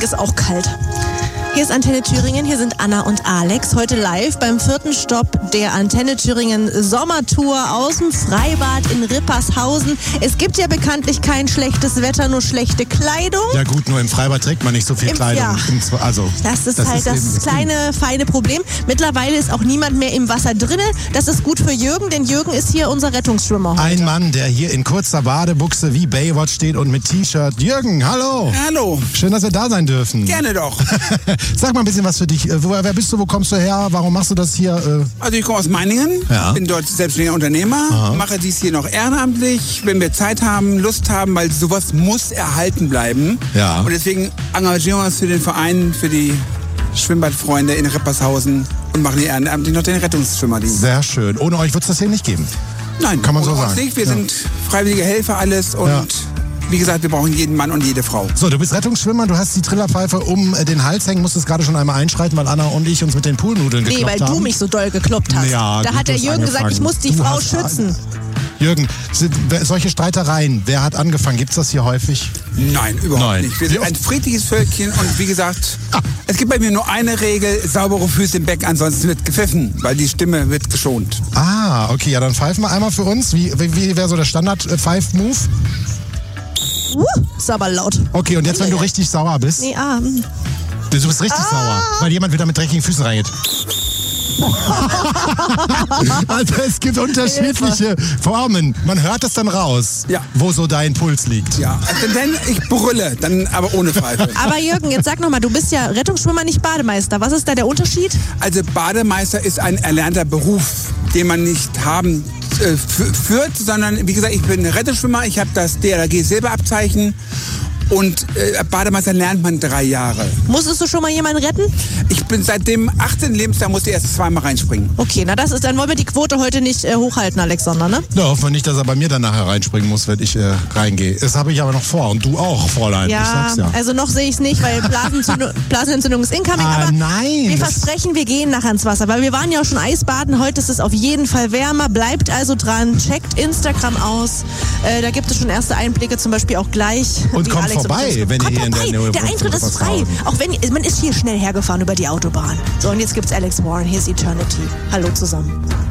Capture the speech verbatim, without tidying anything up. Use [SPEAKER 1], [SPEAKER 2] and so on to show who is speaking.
[SPEAKER 1] Getränk ist auch kalt. Hier ist Antenne Thüringen, hier sind Anna und Alex. Heute live beim vierten Stopp der Antenne Thüringen Sommertour aus dem Freibad in Rippershausen. Es gibt ja bekanntlich kein schlechtes Wetter, nur schlechte Kleidung.
[SPEAKER 2] Ja gut, nur im Freibad trägt man nicht so viel
[SPEAKER 1] Im,
[SPEAKER 2] Kleidung.
[SPEAKER 1] Ja.
[SPEAKER 2] Also,
[SPEAKER 1] das ist
[SPEAKER 2] das
[SPEAKER 1] halt
[SPEAKER 2] ist
[SPEAKER 1] das, das kleine, feine Problem. Mittlerweile ist auch niemand mehr im Wasser drinne. Das ist gut für Jürgen, denn Jürgen ist hier unser Rettungsschwimmer heute.
[SPEAKER 2] Ein Mann, der hier in kurzer Badebuchse wie Baywatch steht und mit T-Shirt. Jürgen, hallo.
[SPEAKER 3] Hallo.
[SPEAKER 2] Schön, dass wir da sein dürfen.
[SPEAKER 3] Gerne doch.
[SPEAKER 2] Sag mal ein bisschen was für dich. Wo, wer bist du? Wo kommst du her? Warum machst du das hier?
[SPEAKER 3] Also ich komme aus Meiningen,
[SPEAKER 2] Ja.
[SPEAKER 3] bin dort selbstständiger Unternehmer,
[SPEAKER 2] Aha.
[SPEAKER 3] mache dies hier noch ehrenamtlich, wenn wir Zeit haben, Lust haben, weil sowas muss erhalten bleiben.
[SPEAKER 2] Ja.
[SPEAKER 3] Und deswegen engagieren wir uns für den Verein, für die Schwimmbadfreunde in Rippershausen und machen hier ehrenamtlich noch den Rettungsschwimmerdienst.
[SPEAKER 2] Sehr schön. Ohne euch wird es das hier nicht geben.
[SPEAKER 3] Nein,
[SPEAKER 2] Kann man so
[SPEAKER 3] ohne uns
[SPEAKER 2] sagen.
[SPEAKER 3] nicht. Wir
[SPEAKER 2] Ja.
[SPEAKER 3] sind freiwillige Helfer alles und
[SPEAKER 2] Ja.
[SPEAKER 3] wie gesagt, wir brauchen jeden Mann und jede Frau.
[SPEAKER 2] So, du bist Rettungsschwimmer, du hast die Trillerpfeife um äh, den Hals hängen, musstest gerade schon einmal einschreiten, weil Anna und ich uns mit den Poolnudeln
[SPEAKER 1] Nee,
[SPEAKER 2] gekloppt
[SPEAKER 1] weil
[SPEAKER 2] haben.
[SPEAKER 1] du mich so doll gekloppt hast.
[SPEAKER 2] Ja,
[SPEAKER 1] da
[SPEAKER 2] gut,
[SPEAKER 1] hat der
[SPEAKER 2] du hast
[SPEAKER 1] Jürgen gesagt,
[SPEAKER 2] angefangen.
[SPEAKER 1] ich muss die
[SPEAKER 2] Du
[SPEAKER 1] Frau
[SPEAKER 2] hast
[SPEAKER 1] schützen.
[SPEAKER 2] Jürgen, sind, wer- solche Streitereien, wer hat angefangen? Gibt's das hier häufig?
[SPEAKER 3] Nein, überhaupt
[SPEAKER 2] Nein.
[SPEAKER 3] nicht. Wir sind ein friedliches Völkchen und wie gesagt, es gibt bei mir nur eine Regel, saubere Füße im Becken, ansonsten wird gepfiffen, weil die Stimme wird geschont.
[SPEAKER 2] Ah, okay, ja, dann pfeifen wir einmal für uns. Wie, wie, wie wäre so der Standard-Pfeif-Move?
[SPEAKER 1] Uh, ist aber laut.
[SPEAKER 2] Okay, und jetzt, wenn du richtig sauer bist,
[SPEAKER 1] Nee, ah, hm.
[SPEAKER 2] du bist richtig sauer, weil jemand wieder mit dreckigen Füßen reingeht. Also es gibt unterschiedliche Formen. Man hört es dann raus,
[SPEAKER 3] Ja.
[SPEAKER 2] wo so dein Puls liegt.
[SPEAKER 3] Ja, also denn ich brülle, dann aber ohne Pfeife.
[SPEAKER 1] Aber Jürgen, jetzt sag nochmal, du bist ja Rettungsschwimmer, nicht Bademeister. Was ist da der Unterschied?
[SPEAKER 3] Also Bademeister ist ein erlernter Beruf, den man nicht haben äh, f- führt, sondern wie gesagt, ich bin Rettungsschwimmer, ich habe das D R G Silberabzeichen und äh, Bademeister lernt man drei Jahre.
[SPEAKER 1] Musstest du schon mal jemanden retten?
[SPEAKER 3] Ich bin seit dem achtzehnten Lebensjahr musste ich erst zweimal reinspringen.
[SPEAKER 1] Okay, na das ist, dann wollen wir die Quote heute nicht äh, hochhalten, Alexander, ne?
[SPEAKER 2] Ja, hoffen wir nicht, dass er bei mir dann nachher reinspringen muss, wenn ich äh, reingehe. Das habe ich aber noch vor und du auch, Fräulein. Ich
[SPEAKER 1] Ja,
[SPEAKER 2] sag's ja.
[SPEAKER 1] also noch sehe ich es nicht, weil Blasenentzündung, Blasenentzündung ist incoming.
[SPEAKER 2] Ah,
[SPEAKER 1] aber
[SPEAKER 2] nein,
[SPEAKER 1] wir
[SPEAKER 2] das-
[SPEAKER 1] versprechen, wir gehen nachher ins Wasser, weil wir waren ja auch schon Eisbaden. Heute ist es auf jeden Fall wärmer. Bleibt also dran, checkt Instagram aus. Äh, da gibt es schon erste Einblicke, zum Beispiel auch gleich.
[SPEAKER 2] Und
[SPEAKER 1] wie
[SPEAKER 2] kommt
[SPEAKER 1] Alex
[SPEAKER 2] vorbei,
[SPEAKER 1] uns-
[SPEAKER 2] wenn ihr
[SPEAKER 1] kommt
[SPEAKER 2] hier in der
[SPEAKER 1] vorbei.
[SPEAKER 2] Nähe
[SPEAKER 1] Der
[SPEAKER 2] wohnt,
[SPEAKER 1] Eintritt
[SPEAKER 2] von
[SPEAKER 1] ist frei.
[SPEAKER 2] Rippershausen.
[SPEAKER 1] Auch wenn man ist hier schnell hergefahren über die Autobahn. So, und jetzt gibt's Alex Warren. Hier ist Eternity. Hallo zusammen.